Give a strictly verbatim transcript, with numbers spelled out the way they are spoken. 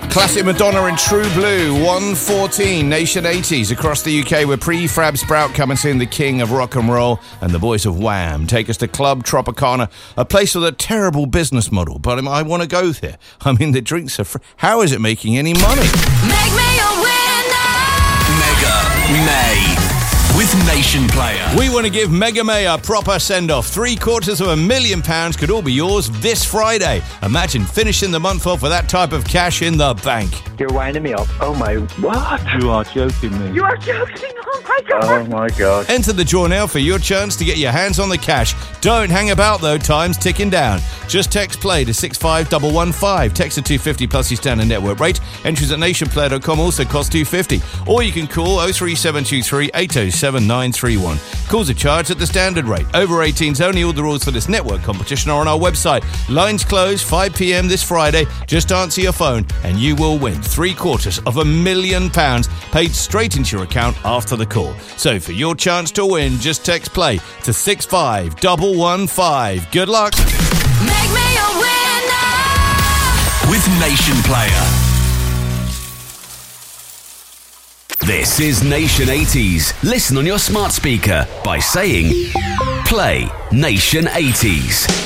Classic Madonna in True Blue, one fourteen, Nation eighties. Across the U K, we're Prefab Sprout coming in, the king of rock and roll, and the boys of Wham take us to Club Tropicana, a place with a terrible business model, but I want to go there. I mean, the drinks are free. How is it making any money? Make me a winner! Mega May with Nation Player. We want to give Mega May a proper send-off. Three quarters of a million pounds could all be yours this Friday. Imagine finishing the month off with that type of cash in the bank. You're winding me up. Oh my, what? You are joking me. You are joking. Oh my God. Oh my God. Enter the draw now for your chance to get your hands on the cash. Don't hang about though, time's ticking down. Just text play to six five one one five. Text to two fifty plus your standard network rate. Entries at nation player dot com also cost two fifty. Or you can call oh three seven two three eight oh seven nine three one. Calls are charged at the standard rate. Over eighteens only. All the rules for this network competition are on our website. Lines close five p.m. this Friday. Just answer your phone and you will win three quarters of a million pounds paid straight into your account after the call. So for your chance to win, just text play to six five one one five. Good luck. Make me a winner! With Nation Player. This is Nation eighties. Listen on your smart speaker by saying, play Nation eighties.